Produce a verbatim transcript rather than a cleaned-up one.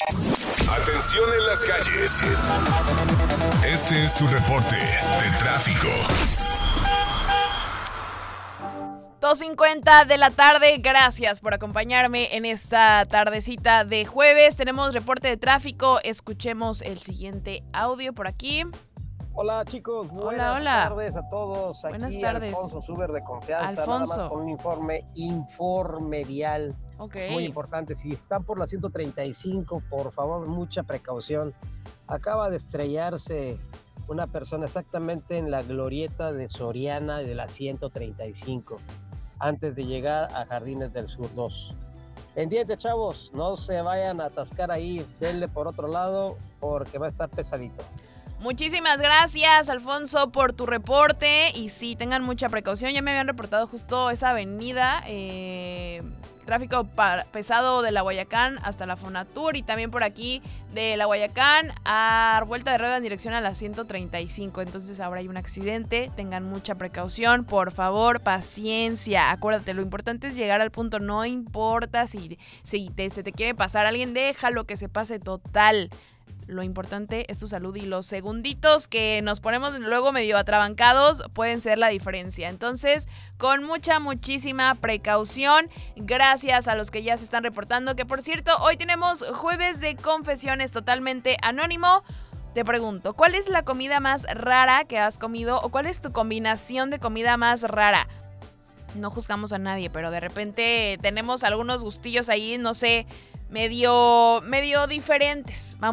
Atención en las calles. Este es tu reporte de tráfico. dos cincuenta de la tarde, gracias por acompañarme en esta tardecita de jueves. Tenemos reporte de tráfico, escuchemos el siguiente audio por aquí. Hola chicos, hola, buenas hola. tardes a todos. Aquí buenas tardes. Alfonso Suber de Confianza, Alfonso. nada más con un informe, informe vial. Okay. Muy importante, si están por la ciento treinta y cinco, por favor, mucha precaución. Acaba de estrellarse una persona exactamente en la glorieta de Soriana de la ciento treinta y cinco, antes de llegar a Jardines del Sur dos. Pendiente, chavos, no se vayan a atascar ahí, denle por otro lado porque va a estar pesadito. Muchísimas gracias, Alfonso, por tu reporte. Y sí, tengan mucha precaución. Ya me habían reportado justo esa avenida, eh, tráfico pa- pesado de la Guayacán hasta la Fonatur, y también por aquí de la Guayacán a vuelta de rueda en dirección a la ciento treinta y cinco. Entonces ahora hay un accidente, tengan mucha precaución, por favor, paciencia. Acuérdate, lo importante es llegar al punto, no importa si, si te, se te quiere pasar alguien, déjalo que se pase total. Lo importante es tu salud, y los segunditos que nos ponemos luego medio atrabancados pueden ser la diferencia. Entonces, con mucha, muchísima precaución. Gracias a los que ya se están reportando, que por cierto, hoy tenemos jueves de confesiones totalmente anónimo. Te pregunto, ¿cuál es la comida más rara que has comido, o cuál es tu combinación de comida más rara? No juzgamos a nadie, pero de repente tenemos algunos gustillos ahí, no sé, medio, medio diferentes. Vamos